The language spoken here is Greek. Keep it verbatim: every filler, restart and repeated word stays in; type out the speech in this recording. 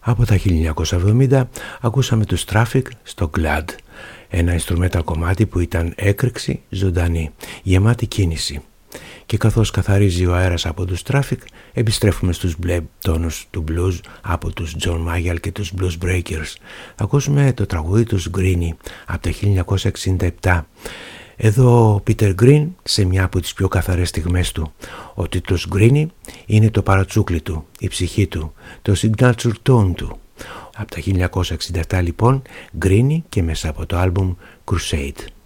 Από τα χίλια εννιακόσια εβδομήντα ακούσαμε τους Traffic στο Glad, ένα instrumental κομμάτι που ήταν έκρηξη ζωντανή, γεμάτη κίνηση. Και καθώς καθαρίζει ο αέρας από τους Traffic, επιστρέφουμε στους μπλε τόνους του blues από τους John Mayall και τους Blues Breakers. Θα ακούσουμε το τραγούδι τους Greenie από το χίλια εννιακόσια εξήντα επτά. Εδώ ο Peter Green σε μια από τις πιο καθαρές στιγμές του. Ο τίτλος Greenie είναι το παρατσούκλι του, η ψυχή του, το signature tone του. Από τα χίλια εννιακόσια εξήντα επτά λοιπόν, Greenie και μέσα από το άλμπουμ Crusade.